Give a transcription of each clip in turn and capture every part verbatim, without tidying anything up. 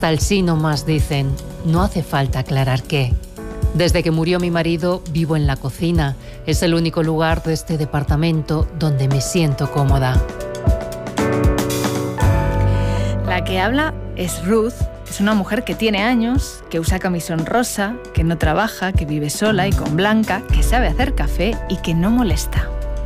Tal sí nomás dicen, no hace falta aclarar qué. Desde que murió mi marido vivo en la cocina. Es el único lugar de este departamento donde me siento cómoda. La que habla es Ruth. Es una mujer que tiene años, que usa camisón rosa, que no trabaja, que vive sola y con Blanca, que sabe hacer café y que no molesta.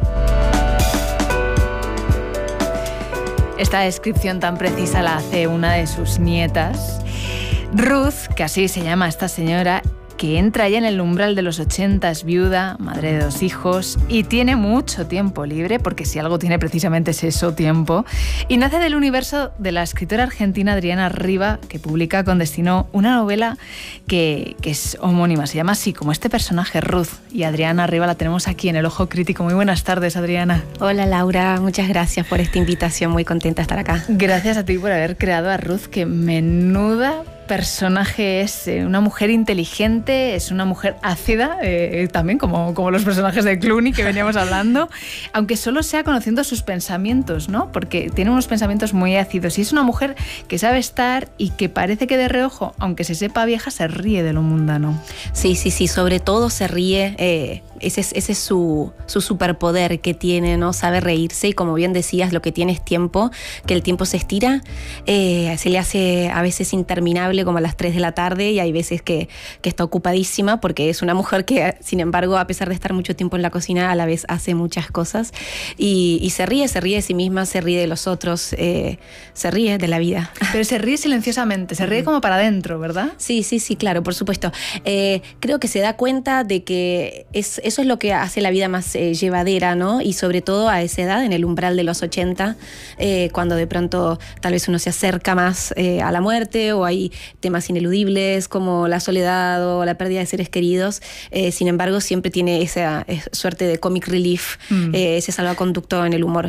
Esta descripción tan precisa la hace una de sus nietas. Ruth, que así se llama esta señora, que entra ya en el umbral de los ochenta, es viuda, madre de dos hijos y tiene mucho tiempo libre, porque si algo tiene precisamente es eso, tiempo, y nace del universo de la escritora argentina Adriana Riva, que publica con Destino una novela que, que es homónima, se llama así, como este personaje, Ruth, y Adriana Riva la tenemos aquí en El Ojo Crítico. Muy buenas tardes, Adriana. Hola, Laura, muchas gracias por esta invitación, muy contenta de estar acá. Gracias a ti por haber creado a Ruth, que menuda personaje es, eh, una mujer inteligente, es una mujer ácida, eh, también como, como los personajes de Clooney que veníamos hablando, aunque solo sea conociendo sus pensamientos, ¿no? Porque tiene unos pensamientos muy ácidos y es una mujer que sabe estar y que parece que de reojo, aunque se sepa vieja, se ríe de lo mundano. Sí, sí, sí, sobre todo se ríe, eh, ese es, ese es su, su superpoder que tiene, ¿no? Sabe reírse y, como bien decías, lo que tiene es tiempo, que el tiempo se estira, eh, se le hace a veces interminable, como a las tres de la tarde, y hay veces que, que está ocupadísima porque es una mujer que, sin embargo, a pesar de estar mucho tiempo en la cocina, a la vez hace muchas cosas y, y se ríe, se ríe de sí misma, se ríe de los otros, eh, se ríe de la vida. Pero se ríe silenciosamente, se ríe como para adentro, ¿verdad? Sí, sí, sí, claro, por supuesto. Eh, creo que se da cuenta de que es, eso es lo que hace la vida más eh, llevadera, ¿no? Y sobre todo a esa edad, en el umbral de los ochenta, eh, cuando de pronto tal vez uno se acerca más eh, a la muerte, o hay temas ineludibles como la soledad o la pérdida de seres queridos. Eh, sin embargo, siempre tiene esa eh, suerte de comic relief, mm. eh, ese salvaconducto en el humor.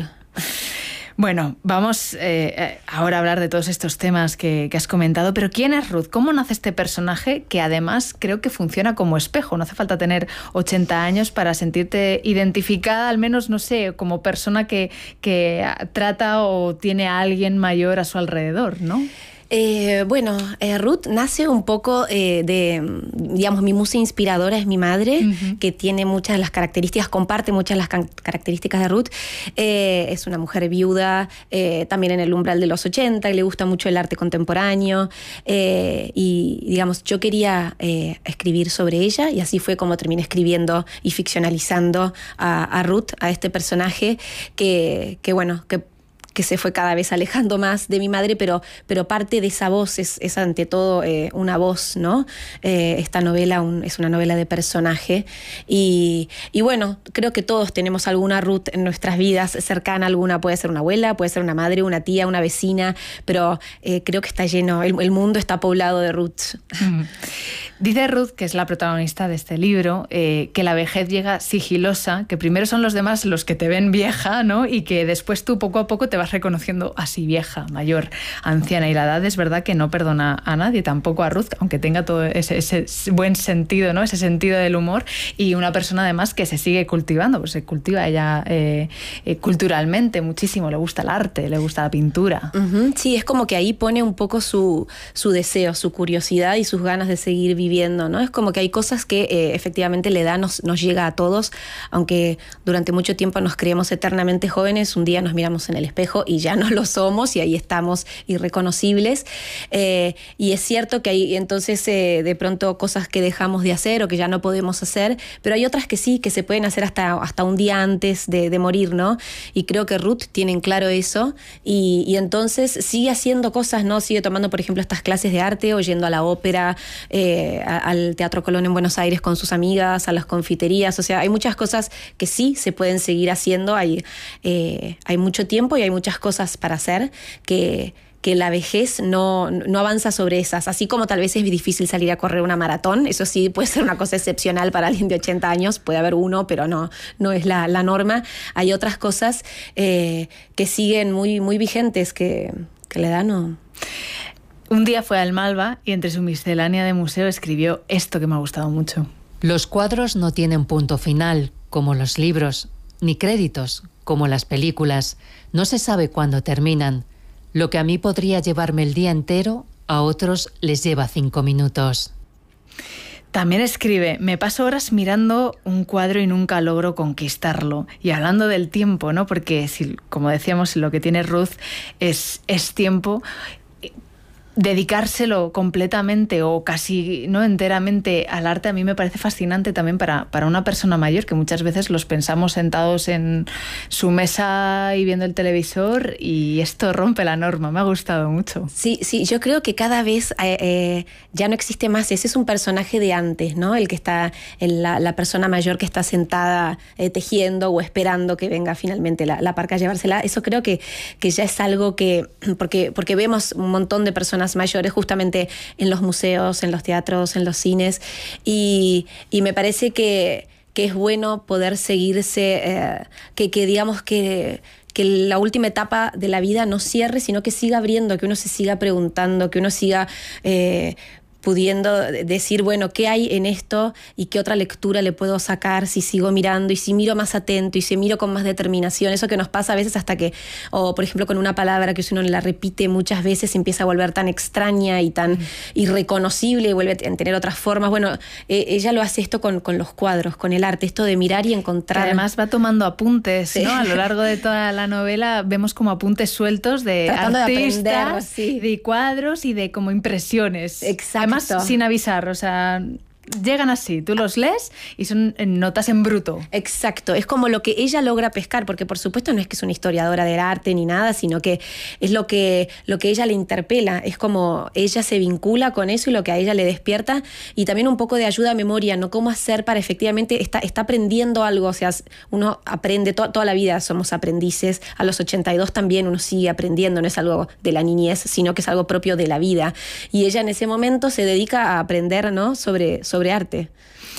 Bueno, vamos eh, ahora a hablar de todos estos temas que, que has comentado, pero ¿quién es Ruth? ¿Cómo nace este personaje que además creo que funciona como espejo? No hace falta tener ochenta años para sentirte identificada, al menos, no sé, como persona que, que trata o tiene a alguien mayor a su alrededor, ¿no? Eh, bueno, eh, Ruth nace un poco eh, de, digamos, mi musa inspiradora es mi madre, uh-huh. que tiene muchas de las características, comparte muchas de las can- características de Ruth. Eh, es una mujer viuda, eh, también en el umbral de los ochenta, y le gusta mucho el arte contemporáneo. Eh, y, digamos, yo quería eh, escribir sobre ella, y así fue como terminé escribiendo y ficcionalizando a, a Ruth, a este personaje que, que bueno, que que se fue cada vez alejando más de mi madre, pero, pero parte de esa voz es, es ante todo eh, una voz, ¿no? Eh, esta novela un, es una novela de personaje y, y bueno, creo que todos tenemos alguna Ruth en nuestras vidas cercana, alguna puede ser una abuela, puede ser una madre, una tía, una vecina, pero eh, creo que está lleno, el, el mundo está poblado de Ruth. Mm. Dice Ruth, que es la protagonista de este libro, eh, que la vejez llega sigilosa, que primero son los demás los que te ven vieja, ¿no? Y que después tú poco a poco te vas reconociendo así vieja, mayor, anciana. Y la edad es verdad que no perdona a nadie, tampoco a Ruth, aunque tenga todo ese, ese buen sentido, ¿no? Ese sentido del humor, y una persona además que se sigue cultivando, pues se cultiva ella eh, eh, culturalmente muchísimo, le gusta el arte, le gusta la pintura. Uh-huh. Sí, es como que ahí pone un poco su, su deseo, su curiosidad y sus ganas de seguir viviendo. Viviendo, ¿no? Es como que hay cosas que eh, efectivamente la edad nos, nos llega a todos, aunque durante mucho tiempo nos creemos eternamente jóvenes, un día nos miramos en el espejo y ya no lo somos, y ahí estamos irreconocibles. Eh, y es cierto que hay entonces eh, de pronto cosas que dejamos de hacer o que ya no podemos hacer, pero hay otras que sí, que se pueden hacer hasta, hasta un día antes de, de morir, ¿no? Y creo que Ruth tiene en claro eso, y, y entonces sigue haciendo cosas, ¿no? Sigue tomando, por ejemplo, estas clases de arte, o yendo a la ópera, eh, al Teatro Colón en Buenos Aires con sus amigas, a las confiterías. O sea, hay muchas cosas que sí se pueden seguir haciendo, hay, eh, hay mucho tiempo y hay muchas cosas para hacer que, que la vejez no, no avanza sobre esas, así como tal vez es difícil salir a correr una maratón, eso sí puede ser una cosa excepcional para alguien de ochenta años, puede haber uno, pero no, no es la, la norma. Hay otras cosas eh, que siguen muy, muy vigentes, que, que la edad no... Un día fue al Malva y entre su miscelánea de museo escribió esto que me ha gustado mucho. Los cuadros no tienen punto final, como los libros, ni créditos, como las películas. No se sabe cuándo terminan. Lo que a mí podría llevarme el día entero, a otros les lleva cinco minutos. También escribe, me paso horas mirando un cuadro y nunca logro conquistarlo. Y hablando del tiempo, ¿no? Porque, si, como decíamos, lo que tiene Ruth es, es tiempo. Dedicárselo completamente o casi no enteramente al arte a mí me parece fascinante también para, para una persona mayor, que muchas veces los pensamos sentados en su mesa y viendo el televisor, y esto rompe la norma. Me ha gustado mucho. Sí, sí, yo creo que cada vez eh, eh, ya no existe más. Ese es un personaje de antes, ¿no? El que está, el, la, la persona mayor que está sentada eh, tejiendo o esperando que venga finalmente la, la parca a llevársela. Eso creo que, que ya es algo que, porque, porque vemos un montón de personas mayores justamente en los museos, en los teatros, en los cines, y, y me parece que, que es bueno poder seguirse, eh, que, que digamos que, que la última etapa de la vida no cierre, sino que siga abriendo, que uno se siga preguntando, que uno siga eh, pudiendo decir, bueno, ¿qué hay en esto y qué otra lectura le puedo sacar si sigo mirando y si miro más atento y si miro con más determinación? Eso que nos pasa a veces hasta que, o por ejemplo con una palabra que si uno la repite muchas veces empieza a volver tan extraña y tan mm. irreconocible y vuelve a tener otras formas. Bueno, eh, ella lo hace esto con, con los cuadros, con el arte, esto de mirar y encontrar. Que además va tomando apuntes, sí. ¿no? A lo largo de toda la novela vemos como apuntes sueltos de Tratando artistas, de aprender, sí. de cuadros y de como impresiones. Exacto. Además, sin avisar, o sea, llegan así, tú los lees y son notas en bruto. Exacto, es como lo que ella logra pescar, porque por supuesto no es que es una historiadora del arte ni nada, sino que es lo que, lo que ella le interpela, es como ella se vincula con eso y lo que a ella le despierta, y también un poco de ayuda a memoria, ¿no? Cómo hacer para efectivamente, está, está aprendiendo algo, o sea, uno aprende, to, toda la vida somos aprendices, a los ochenta y dos también uno sigue aprendiendo, no es algo de la niñez, sino que es algo propio de la vida, y ella en ese momento se dedica a aprender, ¿no? sobre, sobre sobre arte.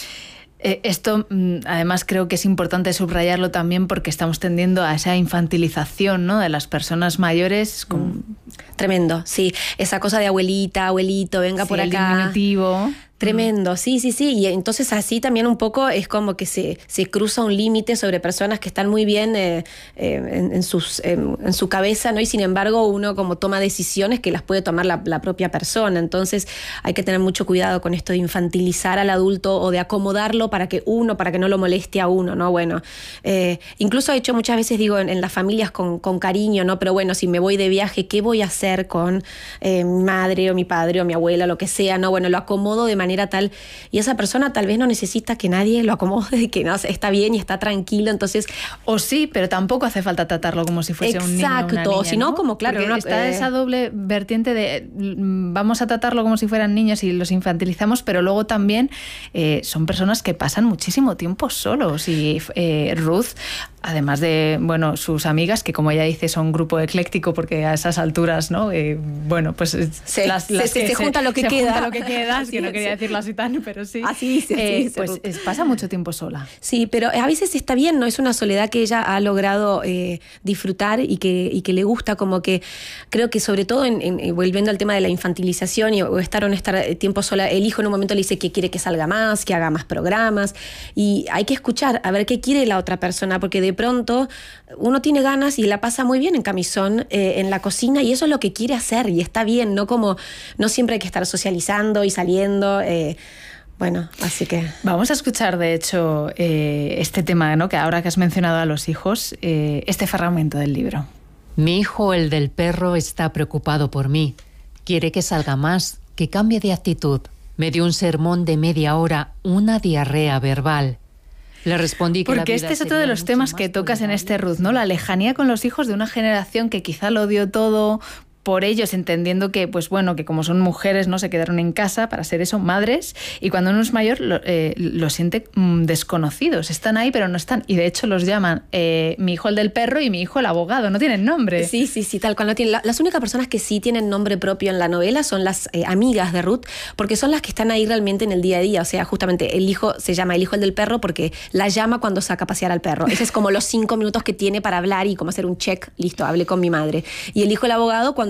Eh, esto, además, creo que es importante subrayarlo también porque estamos tendiendo a esa infantilización, ¿no? De las personas mayores. Con... Mm. Tremendo, sí. Esa cosa de abuelita, abuelito, venga sí, por acá. El diminutivo. Tremendo, sí, sí, sí. Y entonces así también un poco es como que se, se cruza un límite sobre personas que están muy bien eh, eh, en, en, sus, en, en su cabeza, ¿no? Y sin embargo uno como toma decisiones que las puede tomar la, la propia persona. Entonces hay que tener mucho cuidado con esto de infantilizar al adulto o de acomodarlo para que uno, para que no lo moleste a uno, ¿no? Bueno, eh, incluso he hecho muchas veces, digo, en, en las familias con, con cariño, ¿no? Pero bueno, si me voy de viaje, ¿qué voy a hacer con eh, mi madre o mi padre o mi abuela, lo que sea, ¿no? Bueno, lo acomodo de manera manera tal, y esa persona tal vez no necesita que nadie lo acomode, que no, está bien y está tranquilo, entonces... O sí, pero tampoco hace falta tratarlo como si fuese exacto, un niño o una niña, si no, ¿no? como claro... Porque una, está eh... esa doble vertiente de vamos a tratarlo como si fueran niños y los infantilizamos, pero luego también eh, son personas que pasan muchísimo tiempo solos, y eh, Ruth, además de, bueno, sus amigas, que como ella dice son un grupo ecléctico porque a esas alturas, ¿no? Eh, bueno, pues se, las, las se, que se, se junta lo que se queda. Junta lo que queda, que no quería decirlo así tan, pero sí. Así, sí, eh, sí, pues es, pasa mucho tiempo sola. Sí, pero a veces está bien, ¿no? Es una soledad que ella ha logrado eh, disfrutar y que, y que le gusta, como que creo que sobre todo, en, en, volviendo al tema de la infantilización y, o estar o no estar tiempo sola, el hijo en un momento le dice que quiere que salga más, que haga más programas, y hay que escuchar a ver qué quiere la otra persona, porque de pronto uno tiene ganas y la pasa muy bien en camisón, eh, en la cocina, y eso es lo que quiere hacer y está bien, no como no siempre hay que estar socializando y saliendo. Eh, bueno, así que... Vamos a escuchar, de hecho, eh, este tema, ¿no? Que ahora que has mencionado a los hijos, eh, este fragmento del libro. Mi hijo, el del perro, está preocupado por mí. Quiere que salga más, que cambie de actitud. Me dio un sermón de media hora, una diarrea verbal. Le respondí que porque la vida este es otro de los temas que tocas en este Ruth, ¿no? La lejanía con los hijos de una generación que quizá lo dio todo por ellos, entendiendo que, pues bueno, que como son mujeres, ¿no? Se quedaron en casa para ser eso, madres, y cuando uno es mayor lo, eh, lo siente mmm, desconocidos. Están ahí, pero no están. Y de hecho los llaman eh, mi hijo el del perro y mi hijo el abogado. No tienen nombre. Sí, sí, sí, tal cual no tienen. Las únicas personas que sí tienen nombre propio en la novela son las eh, amigas de Ruth, porque son las que están ahí realmente en el día a día. O sea, justamente el hijo se llama el hijo el del perro porque la llama cuando saca a pasear al perro. Ese es como los cinco minutos que tiene para hablar y como hacer un check. Listo, hablé con mi madre. Y el hijo el abogado cuando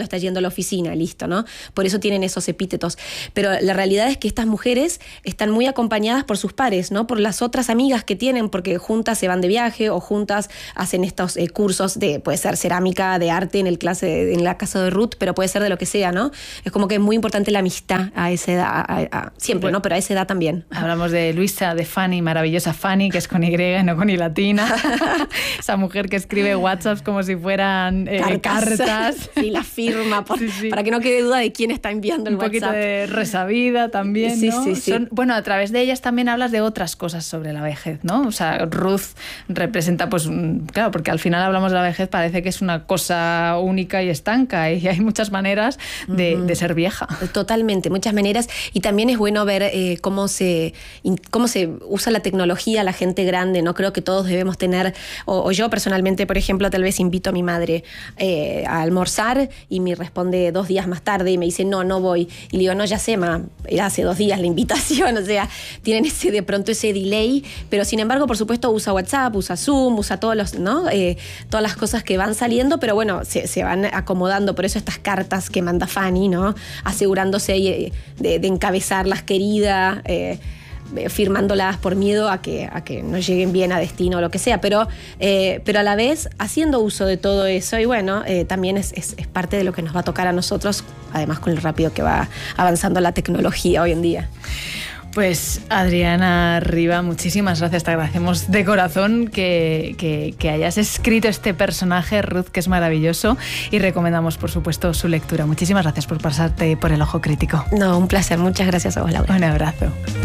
está yendo a la oficina, listo, ¿no? Por eso tienen esos epítetos. Pero la realidad es que estas mujeres están muy acompañadas por sus pares, ¿no? Por las otras amigas que tienen, porque juntas se van de viaje o juntas hacen estos eh, cursos de, puede ser cerámica, de arte en, el clase de, en la casa de Ruth, pero puede ser de lo que sea, ¿no? Es como que es muy importante la amistad a esa edad, a, a, a, siempre, ¿no? Pero a esa edad también. Hablamos de Luisa, de Fanny, maravillosa Fanny, que es con Y y no con I latina. Esa mujer que escribe WhatsApps como si fueran eh, cartas. cartas. Y la firma, por, sí, sí. para que no quede duda de quién está enviando el Un WhatsApp. Un poquito de resabida también, sí, ¿no? Sí, sí, Son, bueno, a través de ellas también hablas de otras cosas sobre la vejez, ¿no? O sea, Ruth representa, pues, un, claro, porque al final hablamos de la vejez, parece que es una cosa única y estanca, y hay muchas maneras de, uh-huh. de ser vieja. Totalmente, muchas maneras. Y también es bueno ver eh, cómo se, cómo se usa la tecnología a la gente grande, ¿no? Creo que todos debemos tener, o, o yo personalmente, por ejemplo, tal vez invito a mi madre eh, a almorzar y me responde dos días más tarde y me dice, no, no voy. Y le digo, no, ya sé, ma, era hace dos días la invitación, o sea, tienen ese de pronto ese delay, pero sin embargo, por supuesto, usa WhatsApp, usa Zoom, usa todos los, ¿no? Eh, todas las cosas que van saliendo, pero bueno, se, se van acomodando, por eso estas cartas que manda Fanny, ¿no? Asegurándose de, de, de encabezarlas, querida, eh, firmándolas por miedo a que, a que no lleguen bien a destino o lo que sea, pero, eh, pero a la vez haciendo uso de todo eso y bueno, eh, también es, es, es parte de lo que nos va a tocar a nosotros, además con lo rápido que va avanzando la tecnología hoy en día. Pues Adriana Riba, muchísimas gracias, te agradecemos de corazón que, que, que hayas escrito este personaje, Ruth, que es maravilloso, y recomendamos por supuesto su lectura. Muchísimas gracias por pasarte por el Ojo Crítico. No, un placer, muchas gracias a vos, Laura. Un abrazo.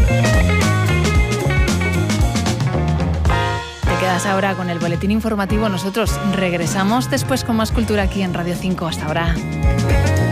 Te quedas ahora con el boletín informativo, nosotros regresamos después con más cultura aquí en Radio cinco. Hasta ahora.